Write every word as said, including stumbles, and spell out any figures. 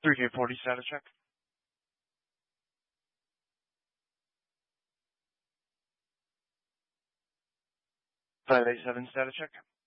three K forty status check. five eight seven status check.